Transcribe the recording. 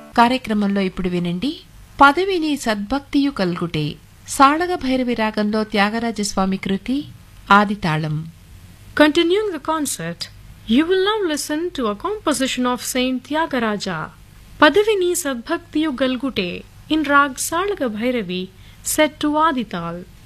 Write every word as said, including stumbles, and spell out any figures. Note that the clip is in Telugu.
కార్యక్రమంలో ఇప్పుడు వినండి పదవిని సద్భక్తియు కల్గుటే సాళగ భైరవి రాగంలో త్యాగరాజస్వామి కృతి ఆదితాళం. Continuing the concert, you will now listen to a composition of Saint Tyagaraja, Padavini Sadbhaktiyu Galgute, in Rag Salaga Bhairavi, set to Adital.